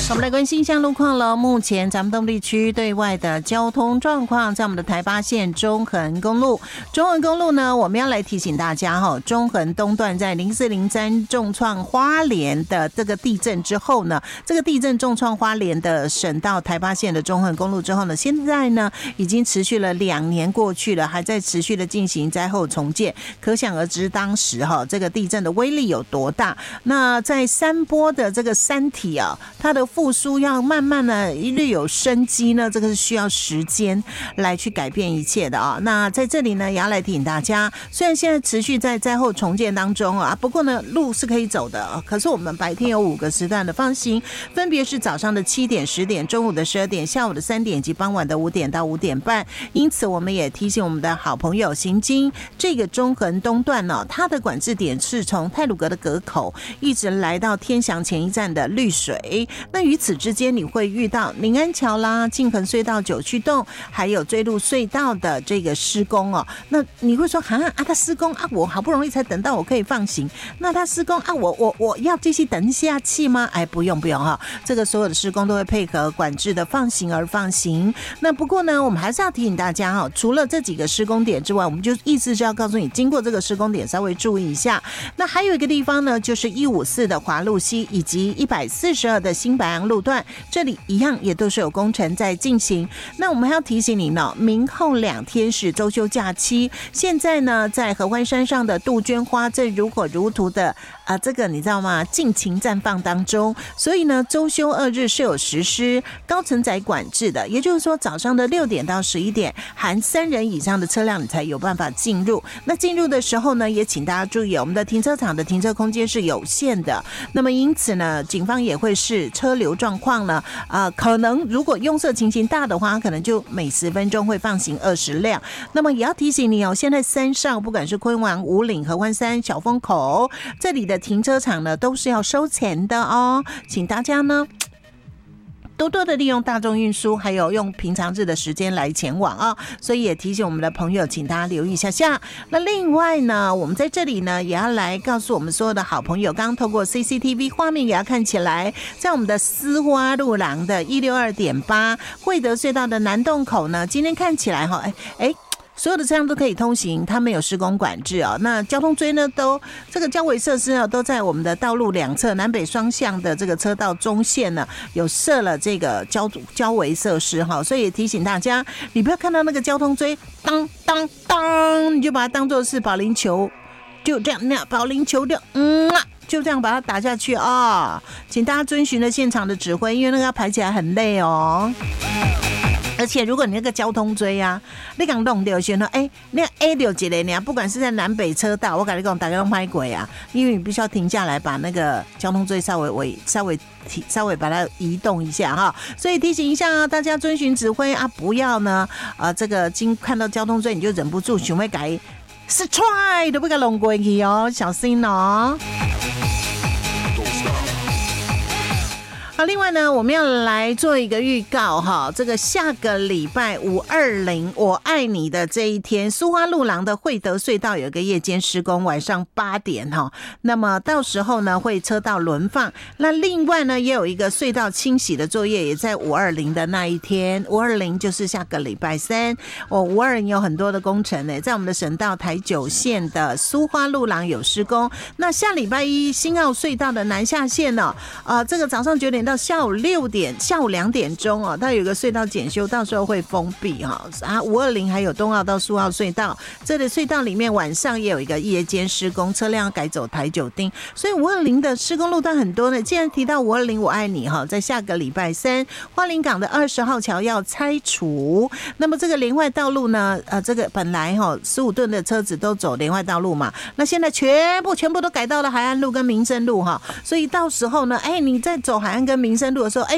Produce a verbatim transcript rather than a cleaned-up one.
我们来关心一下路况了。目前咱们东部地区对外的交通状况，在我们的台八线中横公路，中横公路呢，我们要来提醒大家哈，中横东段在零四零三重创花莲的这个地震之后呢，这个地震重创花莲的省道台八线的中横公路之后呢，现在呢已经持续了两年过去了，还在持续的进行灾后重建，可想而知当时哈这个地震的威力有多大。那在山坡的这个山体啊，它的复苏要慢慢的一律有生机呢，这个是需要时间来去改变一切的啊。那在这里呢，也要来提醒大家，虽然现在持续在灾后重建当中啊，不过呢，路是可以走的。可是我们白天有五个时段的放行，分别是早上的七点、十点、中午的十二点、下午的三点以及傍晚的五点到五点半。因此，我们也提醒我们的好朋友行经这个中横东段呢、哦，它的管制点是从太鲁阁的阁口一直来到天祥前一站的绿水。那于此之间，你会遇到宁安桥啦、静横隧道九曲洞，还有追鹿隧道的这个施工哦。那你会说，哈啊，他施工啊，我好不容易才等到我可以放行，那他施工啊，我我我要继续等下去吗？哎，不用不用哈，这个所有的施工都会配合管制的放行而放行。那不过呢，我们还是要提醒大家哈，除了这几个施工点之外，我们就意思是要告诉你，经过这个施工点稍微注意一下。那还有一个地方呢，就是一五四的华路西以及一百四十二的新白杨路段，这里一样也都是有工程在进行。那我们还要提醒你呢，明后两天是周休假期，现在呢，在合欢山上的杜鹃花正如火如荼的啊、呃，这个你知道吗？尽情绽放当中，所以呢，周休二日是有实施高承载管制的，也就是说，早上的六点到十一点，含三人以上的车辆你才有办法进入。那进入的时候呢，也请大家注意，我们的停车场的停车空间是有限的。那么因此呢，警方也会视车流状况呢，啊、呃，可能如果拥塞情形大的话，可能就每十分钟会放行二十辆。那么也要提醒你哦，现在山上不管是昆王、武岭、合欢山、小风口这里的停车场呢，都是要收钱的哦，请大家呢多多的利用大众运输，还有用平常日的时间来前往啊、哦，所以也提醒我们的朋友，请大家留意一下下。那另外呢，我们在这里呢，也要来告诉我们所有的好朋友，刚刚透过 C C T V 画面也要看起来，在我们的丝花路廊的一六二点八惠德隧道的南洞口呢，今天看起来哈，哎哎。所有的车辆都可以通行，它没有施工管制哦。那交通锥呢，都这个交围设施呢，都在我们的道路两侧南北双向的这个车道中线呢，有设了这个交交围设施哈。所以也提醒大家，你不要看到那个交通锥当当当，你就把它当作是保龄球，就这样那样保龄球的嗯啊。就这样把它打下去啊、哦！请大家遵循了现场的指挥，因为那个要排起来很累哦。而且如果你那个交通锥啊，你刚弄掉先说，哎，那 A 六几类呢？不管是在南北车道，我跟你讲，大家都拍过啊，因为你必须要停下来，把那个交通锥稍微微稍微稍微把它移动一下哈。所以提醒一下啊，大家遵循指挥啊，不要呢，呃，这个经看到交通锥你就忍不住想要改，是踹都不该弄过去哦，小心哦。好，另外呢，我们要来做一个预告哈，这个下个礼拜五二零我爱你的这一天，苏花路廊的惠德隧道有一个夜间施工，晚上八点哈，那么到时候呢会车道轮放。那另外呢也有一个隧道清洗的作业，也在五二零的那一天，五二零就是下个礼拜三。哦，五二零有很多的工程呢，在我们的省道台九线的苏花路廊有施工。那下礼拜一新澳隧道的南下线呢、哦，呃，这个早上九点到下午六点，下午两点钟哦，它有个隧道检修，到时候会封闭哈、哦。啊，五二零还有东澳到苏澳隧道，这里隧道里面晚上也有一个夜间施工，车辆要改走台九丁，所以五二零的施工路段很多呢。既然提到五二零我爱你哈，在下个礼拜三，花莲港的二十号桥要拆除，那么这个连外道路呢，呃，这个本来哈十五吨的车子都走连外道路嘛，那现在全部全部都改到了海岸路跟民生路哈，所以到时候呢，哎，你在走海岸跟民生路的时候，哎，